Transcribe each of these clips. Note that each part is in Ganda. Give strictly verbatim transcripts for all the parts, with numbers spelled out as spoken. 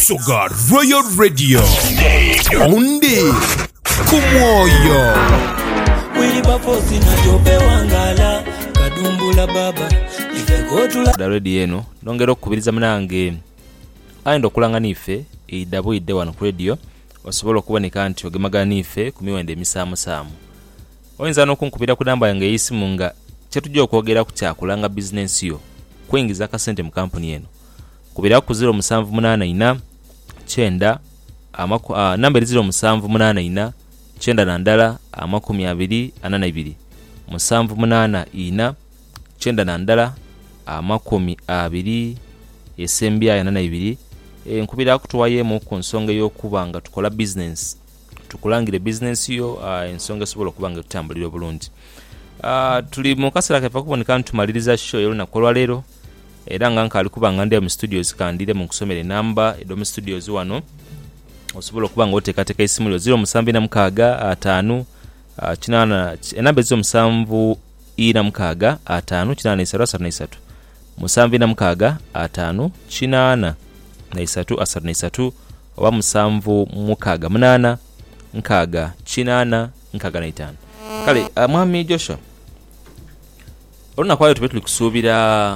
Busoga Royal Radio Onde Kumoyo Wili bafosi na jope wangala Kadumbula baba Ifekotula Daredi yeno Nongero kubiriza mnange Aendo kulanga nife Idabu ide wano radio Wasobolo kuwa nikanti Ogemaga nife Kumiwende misamu samu Oinza no kunkubira kudamba yange isi munga Chetujo kuogera kuchakulanga business yo Kuingiza kasente mkampuni yeno Kubira ku zero musanvu munana ina chenda amaku uh, number zero musanvu munana ina chenda na ndala amakumi abiri anana ibiri musanvu munana ina chenda na ndala amakumi abiri esembya anana ibiri e, nkubira kutuwaye mu konsonga yo kubanga tukola business tukulangire business yo uh, ensonga sobolo kubanga tutambulira bulungi uh, tuli mu kasera kafa kubonika ntumaliriza show yero nakolwa lero era nga nkali kubanga ndi mu studios kandire mu kusomera namba edo mu studios wano osobola kubanga otekateka isimu lyo zero musanvu na mukaaga atano kinana enamba zo musanvu ina mukaaga atano kinana isatu asatu na isatu musanvu na mukaaga atano kinana na isatu asatu na isatu oba musanvu mukaaga munana nkaaga kinana nkaaga na itano kale mwami Joshua oluna kwayo tubetuli kusubira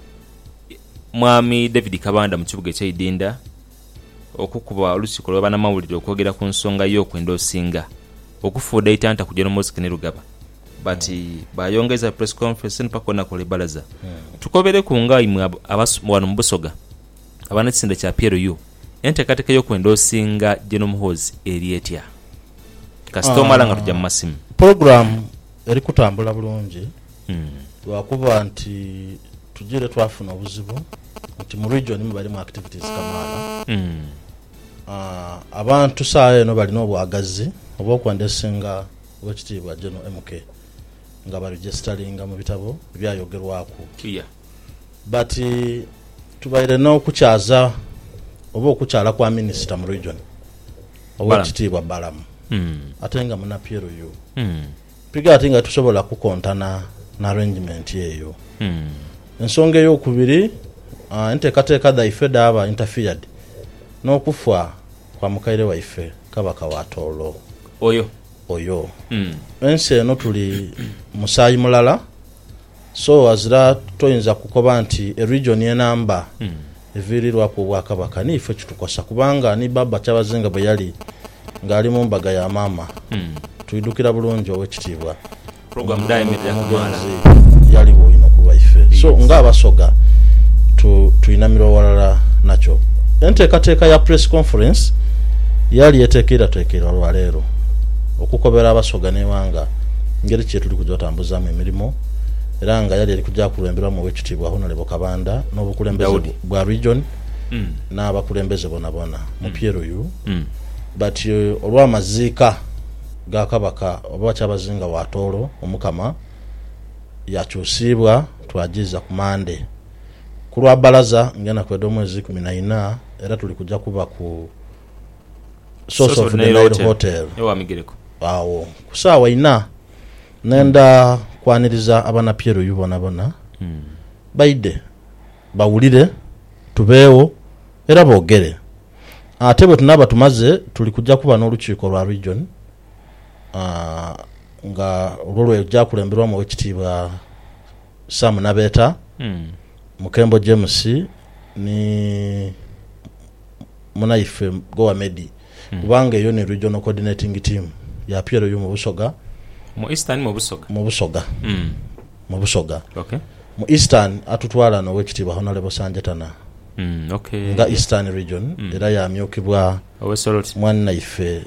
Mwami David Kabanda mu kibuga kya Idinda okukuba olusiku lwa bana mawulire okwogera ku nsonga yo kwendo singa okufuuda itanta kujja no music ne Rugaba but mm. bayongeza press conference mpako na kole balaza mm. tukobere kunga imwe abasumwana mu Busoga abana tsinda kya P L U ente kateke yo kwendo singa jeno muhozi erietya customer langa tujja masimu program eri kutambula bulungi mm. lwakuba nti tujire twafuna obuzibu nti mu region mu bali mu activities kamala mm. uh, abantu saaye no bali no bwagazi obokwandesinga wekitibwa Jeno M K nga bali registeringa mu bitabo byayogerwako yeah. but tubaire no kuchaza obokuchala kwa minister mu region obokitibwa Balamu mm. atenga muna P L U mm. piga atinga tusobola kukontana na arrangement yeyo mm. ensonga yo kubiri uh, entekateka da ife daba interfered no kufwa kwa mukaire wa ife kabaka watolo oyo oyo mm. ense no tuli musayi mulala so azira toyinza kukoba nti e region ye namba mm. evirirwa ku bwakabaka ni ife kitukosa kubanga ni baba kyabazinga bwe yali ngali mu mbaga ya mama mm. tuidukira bulungi owekitibwa program diamond ya kumala yali bo ino kuba ife yes. So nga Abasoga tu tuinamiro walala nacho ente kateka ya press conference yali yetekera tekera lwalero okukobera Abasoga ne wanga ngeri kye tuli kujotambuza mu emirimo era nga yali ali kujja kulembera mu wekitibwa Honorable Kabanda n'obukulembeze bwa region mm. n'abakulembeze bona bona mu mm. P L U mm. but uh, olwa mazika ga kabaka oba kyabazinga watolo omukama yakyusibwa twajiza kumande kulwa balaza ngena kwedo mwezi kumi na nne era tuli kujja kuba ku Source, Source of, of the Nile Hotel, Hotel. Ewa migireko awo kusawa ina nenda kwaniriza abana P L U bona bona mm. baide bawulire tubeewo era boogere ate bwe tunaba tumaze tuli kujja kuba n'olukiiko lwa region uh, nga olwo ejja kulemberwa mu wekitibwa Sam Nabeta mm. Mukembo James ni munaife Goa Medi mm. kubanga yo ni regional coordinating team ya P L U mu Busoga mu Eastern mu Busoga mu Busoga mm. mu Busoga okay mu Eastern atutwala no wekitibwa Honorable Sanjetana mm. okay nga Eastern region mm. era ya myokibwa Owesoroti mwana ife